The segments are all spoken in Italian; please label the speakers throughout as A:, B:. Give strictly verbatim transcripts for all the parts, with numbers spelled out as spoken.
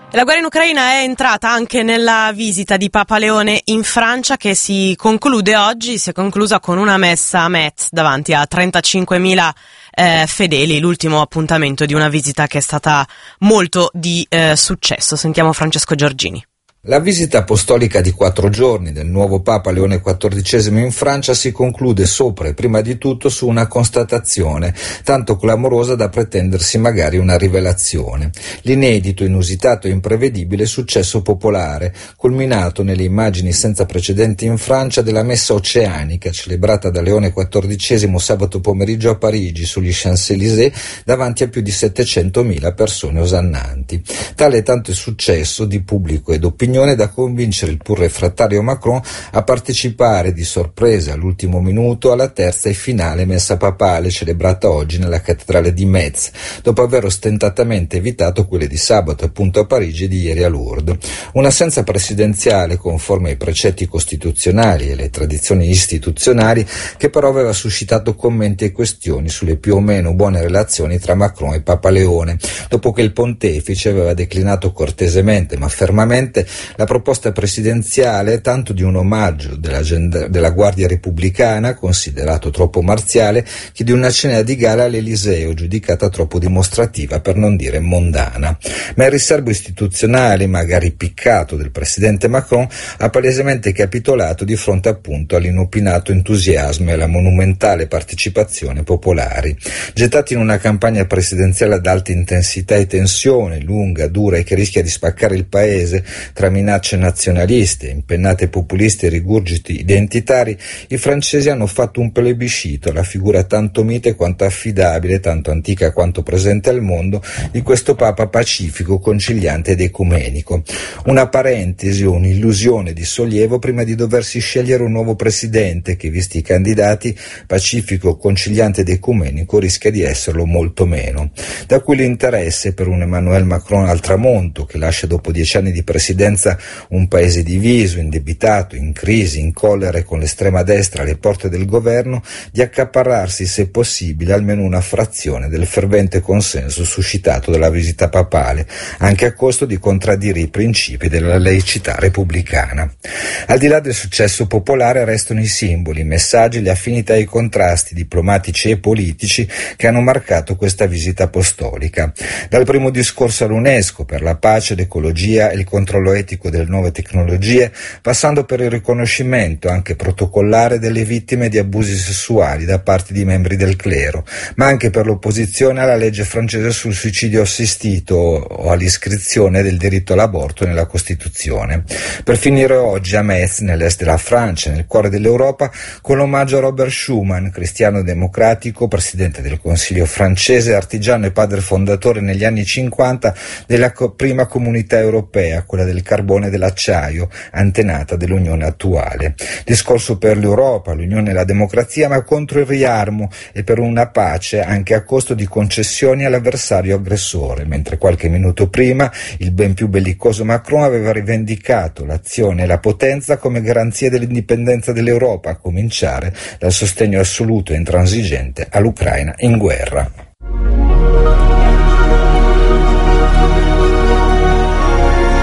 A: La guerra in Ucraina è entrata anche nella visita di Papa Leone in Francia, che si conclude oggi, si è conclusa con una messa a Metz davanti a trentacinquemila eh, fedeli, l'ultimo appuntamento di una visita che è stata molto di eh, successo. Sentiamo Francesco Giorgini.
B: La visita apostolica di quattro giorni del nuovo Papa Leone quattordicesimo in Francia si conclude sopra e prima di tutto su una constatazione, tanto clamorosa da pretendersi magari una rivelazione. L'inedito, inusitato e imprevedibile successo popolare, culminato nelle immagini senza precedenti in Francia della messa oceanica, celebrata da Leone quattordicesimo sabato pomeriggio a Parigi, sugli Champs-Élysées, davanti a più di settecentomila persone osannanti. Tale è tanto il successo di pubblico ed opinione da convincere il pur refrattario Macron a partecipare di sorpresa all'ultimo minuto alla terza e finale messa papale celebrata oggi nella cattedrale di Metz, dopo aver ostentatamente evitato quelle di sabato appunto a Parigi e di ieri a Lourdes. Un'assenza presidenziale conforme ai precetti costituzionali e le tradizioni istituzionali che però aveva suscitato commenti e questioni sulle più o meno buone relazioni tra Macron e Papa Leone, dopo che il pontefice aveva declinato cortesemente ma fermamente la proposta presidenziale tanto di un omaggio della, della Guardia Repubblicana, considerato troppo marziale, che di una cena di gala all'Eliseo, giudicata troppo dimostrativa per non dire mondana. Ma il riservo istituzionale, magari piccato del presidente Macron, ha palesemente capitolato di fronte appunto all'inopinato entusiasmo e alla monumentale partecipazione popolari. Gettati in una campagna presidenziale ad alta intensità e tensione, lunga, dura e che rischia di spaccare il paese tra minacce nazionaliste, impennate populiste e rigurgiti identitari, i francesi hanno fatto un plebiscito alla figura tanto mite quanto affidabile, tanto antica quanto presente al mondo, di questo Papa pacifico, conciliante ed ecumenico. Una parentesi o un'illusione di sollievo prima di doversi scegliere un nuovo presidente che, visti i candidati, pacifico, conciliante ed ecumenico, rischia di esserlo molto meno. Da qui l'interesse per un Emmanuel Macron al tramonto, che lascia dopo dieci anni di presidenza un paese diviso, indebitato, in crisi, in collera e con l'estrema destra alle porte del governo, di accaparrarsi, se possibile, almeno una frazione del fervente consenso suscitato dalla visita papale, anche a costo di contraddire i principi della laicità repubblicana. Al di là del successo popolare restano i simboli, i messaggi, le affinità e i contrasti diplomatici e politici che hanno marcato questa visita apostolica. Dal primo discorso all'UNESCO per la pace, l'ecologia e il controllo etico delle nuove tecnologie, passando per il riconoscimento anche protocollare delle vittime di abusi sessuali da parte di membri del clero, ma anche per l'opposizione alla legge francese sul suicidio assistito o all'iscrizione del diritto all'aborto nella Costituzione. Per finire oggi a Metz, nell'est della Francia, nel cuore dell'Europa, con l'omaggio a Robert Schuman, cristiano democratico, presidente del Consiglio francese, artigiano e padre fondatore negli anni cinquanta della co- prima comunità europea, quella del carbone e dell'acciaio, antenata dell'Unione attuale. Discorso per l'Europa, l'Unione e la democrazia, ma contro il riarmo e per una pace anche a costo di concessioni all'avversario aggressore, mentre qualche minuto prima il ben più bellicoso Macron aveva rivendicato l'azione e la potenza come garanzia dell'indipendenza dell'Europa, a cominciare dal sostegno assoluto e intransigente all'Ucraina in guerra.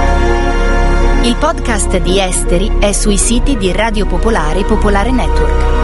C: Il podcast di Esteri è sui siti di Radio Popolare e Popolare Network.